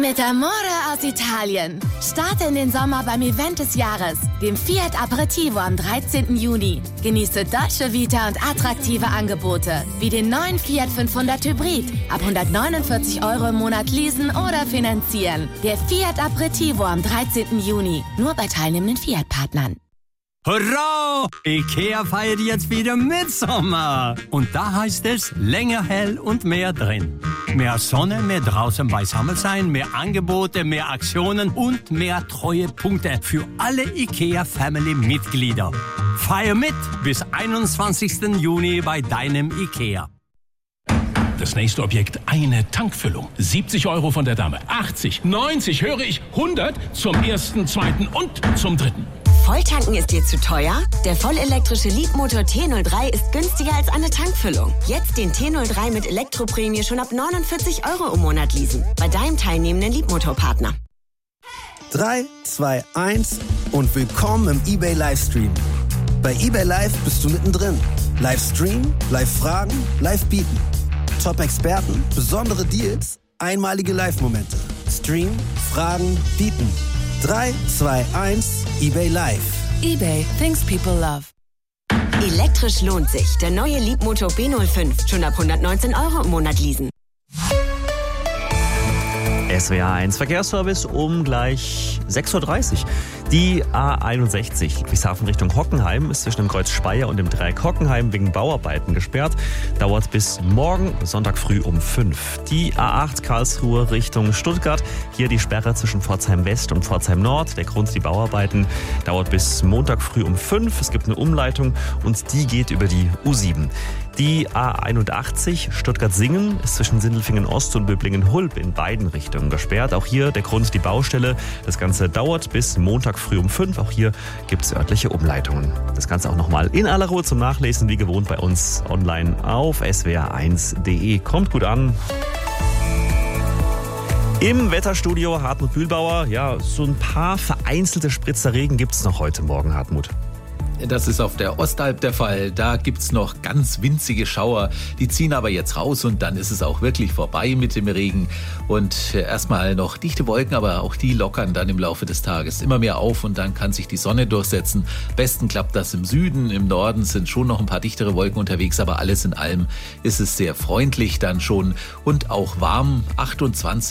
Mit Amore aus Italien. Starte in den Sommer beim Event des Jahres, dem Fiat Aperitivo am 13. Juni. Genieße Dolce Vita und attraktive Angebote, wie den neuen Fiat 500 Hybrid. Ab 149 € im Monat leasen oder finanzieren. Der Fiat Aperitivo am 13. Juni. Nur bei teilnehmenden Fiat-Partnern. Hurra! IKEA feiert jetzt wieder Mitsommer. Und da heißt es länger hell und mehr drin. Mehr Sonne, mehr draußen beisammen sein, mehr Angebote, mehr Aktionen und mehr Treuepunkte für alle IKEA-Family-Mitglieder. Feier mit bis 21. Juni bei deinem IKEA. Das nächste Objekt, eine Tankfüllung. 70 € von der Dame, 80, 90, höre ich, 100 zum ersten, zweiten und zum dritten. Volltanken ist dir zu teuer? Der vollelektrische Leapmotor T03 ist günstiger als eine Tankfüllung. Jetzt den T03 mit Elektroprämie schon ab 49 € im Monat leasen. Bei deinem teilnehmenden Leapmotor-Partner. 3, 2, 1 und willkommen im eBay Livestream. Bei eBay Live bist du mittendrin. Livestream, Live-Fragen, Live-Bieten. Top-Experten, besondere Deals, einmalige Live-Momente. Stream, Fragen, Bieten. 3, 2, 1, eBay Live. eBay, things people love. Elektrisch lohnt sich. Der neue Leapmotor B05. Schon ab 119 € im Monat leasen. SWR 1 Verkehrsservice um gleich 6.30 Uhr. Die A61 Ludwigshafen Richtung Hockenheim ist zwischen dem Kreuz Speyer und dem Dreieck Hockenheim wegen Bauarbeiten gesperrt. Dauert bis morgen Sonntag früh um 5. Die A8 Karlsruhe Richtung Stuttgart. Hier die Sperre zwischen Pforzheim West und Pforzheim Nord. Der Grund, die Bauarbeiten, dauert bis Montag früh um 5. Es gibt eine Umleitung und die geht über die U7. Die A81 Stuttgart-Singen ist zwischen Sindelfingen Ost und Böblingen-Hulb in beiden Richtungen gesperrt. Auch hier der Grund, die Baustelle. Das Ganze dauert bis Montag früh um 5. Auch hier gibt es örtliche Umleitungen. Das Ganze auch nochmal in aller Ruhe zum Nachlesen, wie gewohnt bei uns online auf swr1.de. Kommt gut an. Im Wetterstudio Hartmut Bühlbauer. Ja, so ein paar vereinzelte Spritzer Regen gibt es noch heute Morgen, Hartmut. Das ist auf der Ostalb der Fall. Da gibt's noch ganz winzige Schauer. Die ziehen aber jetzt raus und dann ist es auch wirklich vorbei mit dem Regen. Und erstmal noch dichte Wolken, aber auch die lockern dann im Laufe des Tages immer mehr auf und dann kann sich die Sonne durchsetzen. Besten klappt das im Süden, im Norden sind schon noch ein paar dichtere Wolken unterwegs, aber alles in allem ist es sehr freundlich dann schon und auch warm. 28